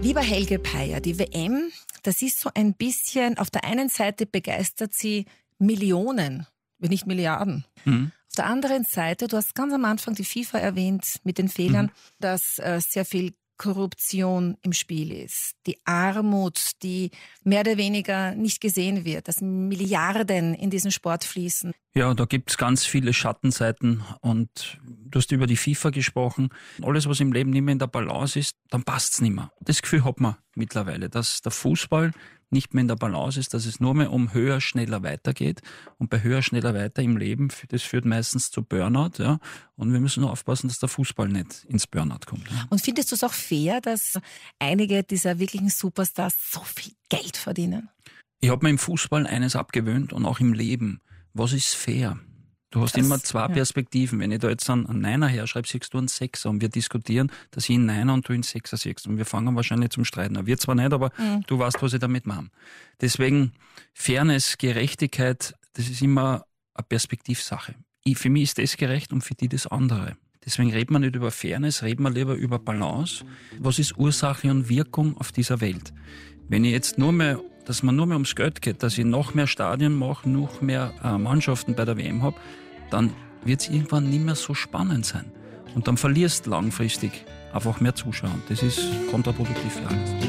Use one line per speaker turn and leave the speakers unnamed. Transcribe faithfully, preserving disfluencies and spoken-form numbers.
Lieber Helge Peier, die W M, das ist so ein bisschen, auf der einen Seite begeistert sie Millionen, wenn nicht Milliarden. Mhm. Auf der anderen Seite, du hast ganz am Anfang die FIFA erwähnt mit den Fehlern, mhm. dass äh, sehr viel Korruption im Spiel ist, die Armut, die mehr oder weniger nicht gesehen wird, dass Milliarden in diesen Sport fließen.
Ja, da gibt's ganz viele Schattenseiten und du hast über die FIFA gesprochen. Alles, was im Leben nicht mehr in der Balance ist, dann passt's nicht mehr. Das Gefühl hat man mittlerweile, dass der Fußball nicht mehr in der Balance ist, dass es nur mehr um höher, schneller weitergeht. Und bei höher, schneller weiter im Leben, das führt meistens zu Burnout. Ja. Und wir müssen nur aufpassen, dass der Fußball nicht ins Burnout kommt. Ja.
Und findest du es auch fair, dass einige dieser wirklichen Superstars so viel Geld verdienen?
Ich habe mir im Fußball eines abgewöhnt und auch im Leben. Was ist fair? Du hast das, immer zwei ja. Perspektiven. Wenn ich da jetzt einen Niner herschreibe, siehst du einen Sechser und wir diskutieren, dass ich einen Niner und du einen Sechser siehst. Und wir fangen wahrscheinlich zum Streiten an. Wir zwar nicht, aber mhm. du weißt, was ich damit meine. Deswegen Fairness, Gerechtigkeit, das ist immer eine Perspektivsache. Ich, für mich ist das gerecht und für die das andere. Deswegen redet man nicht über Fairness, redet man lieber über Balance. Was ist Ursache und Wirkung auf dieser Welt? Wenn ich jetzt nur mehr, dass man nur mehr ums Geld geht, dass ich noch mehr Stadien mache, noch mehr äh, Mannschaften bei der W M habe, dann wird es irgendwann nicht mehr so spannend sein. Und dann verlierst langfristig einfach mehr Zuschauer. Das ist kontraproduktiv für alles.